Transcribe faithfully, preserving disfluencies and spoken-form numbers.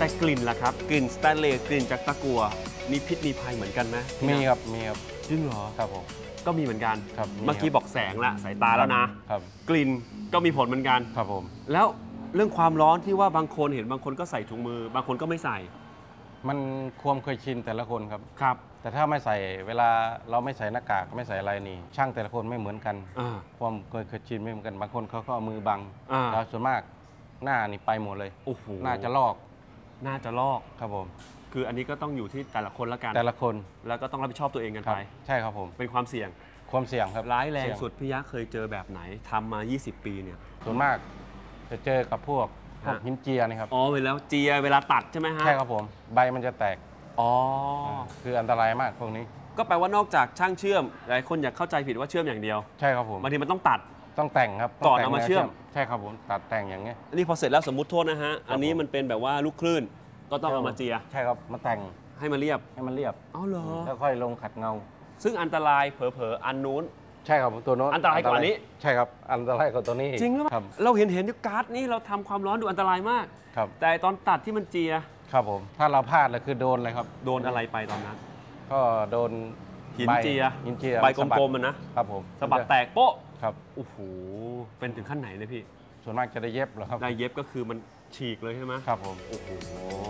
แต่กลิ่นล่ะครับกลิ่นสแตนเลสกลิ่นจากตะกั่วมีพิษมีภัยเหมือนกันไหมมีครับมีครับจริงเหรอครับผมก็มีเหมือนกันครับเมื่อกี้บอกแสงละสายตาแล้วนะครับกลิ่นก็มีผลเหมือนกันครับผมแล้วเรื่องความร้อนที่ว่าบางคนเห็นบางคนก็ใส่ถุงมือบางคนก็ไม่ใส่มันความเคยชินแต่ละคนครับครับแต่ถ้าไม่ใส่เวลาเราไม่ใส่หน้ากากไม่ใส่อะไรนี่ช่างแต่ละคนไม่เหมือนกันความเคยเคยชินไม่เหมือนกันบางคนเขาก็เอามือบังแล้วส่วนมากหน้านี่ไปหมดเลยโอ้โหน่าจะลอกน่าจะลอกครับผมคืออันนี้ก็ต้องอยู่ที่แต่ละคนละกันแต่ละคนแล้วก็ต้องรับผิดชอบตัวเองกันไปใช่ครับผมเป็นความเสี่ยงความเสี่ยงครับร้ายแรงสุดพี่ยักษ์เคยเจอแบบไหนทำมายี่สิบปีเนี่ยส่วนมากจะเจอกับพวกหินเจียนี่ครับอ๋อเวลาเจียเวลาตัดใช่ไหมฮะใช่ครับผมใบมันจะแตกอ๋อคืออันตรายมากพวกนี้ก็แปลว่านอกจากช่างเชื่อมหลายคนอยากเข้าใจผิดว่าเชื่อมอย่างเดียวใช่ครับผมบางทีมันต้องตัดต้องแต่งครับก่อนเอามาเชื่อมใช่ครับผมตัดแต่งอย่างเงี้ยนี่พอเสร็จแล้วสมมุติโทษนะฮะอันนี้มันเป็นแบบว่าลูกคลื่นก็ต้องเอามาเจียใช่ครับมาแต่งให้มันเรียบให้มันเรียบอ๋อเหรอแล้วค่อยลงขัดเงาซึ่งอันตรายเผลอๆอันนู้นใช่ครับตัวโน้นอันตรายกว่านี้ใช่ครับอันตรายกว่าตัวนี้จริงหรือเปล่าเราเห็นเห็นการ์ดนี่เราทำความร้อนดูอันตรายมากครับแต่ตอนตัดที่มันเจียครับผมถ้าเราพลาดเลยคือโดนเลยครับโดนอะไรไปตอนนั้นก็โดนหินเจียหินเจียใบกลมๆมันนะครับผมสะบัดแตกโป๊ะครับโอ้โหเป็นถึงขั้นไหนเลยพี่ส่วนมากจะได้เย็บเหรอครับได้เย็บก็คือมันฉีกเลยใช่ไหมครับผมโอ้โห